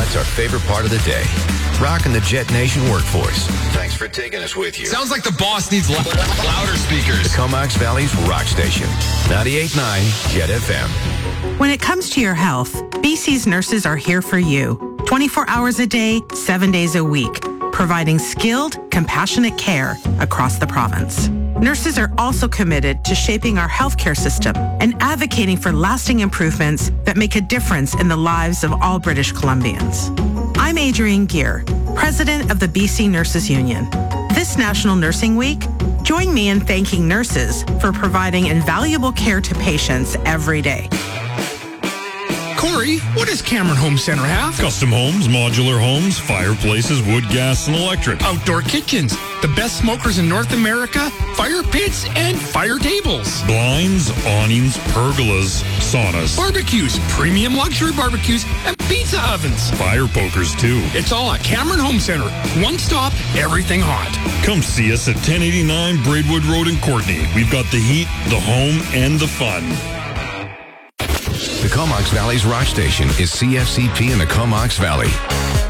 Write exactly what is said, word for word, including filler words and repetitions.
That's our favorite part of the day. Rocking the Jet Nation workforce. Thanks for taking us with you. Sounds like the boss needs lo- louder speakers. The Comox Valley's rock station. ninety-eight point nine Jet F M. When it comes to your health, B C's nurses are here for you. twenty-four hours a day, seven days a week, providing skilled, compassionate care across the province. Nurses are also committed to shaping our healthcare system and advocating for lasting improvements that make a difference in the lives of all British Columbians. I'm Adrienne Gear, President of the B C Nurses Union. This National Nursing Week, join me in thanking nurses for providing invaluable care to patients every day. Corey, what does Cameron Home Center have? Custom homes, modular homes, fireplaces, wood, gas, and electric. Outdoor kitchens, the best smokers in North America, fire pits, and fire tables. Blinds, awnings, pergolas, saunas. Barbecues, premium luxury barbecues, and pizza ovens. Fire pokers, too. It's all at Cameron Home Center. One stop, everything hot. Come see us at ten eighty-nine Braidwood Road in Courtney. We've got the heat, the home, and the fun. The Comox Valley's rock station is C F C P in the Comox Valley.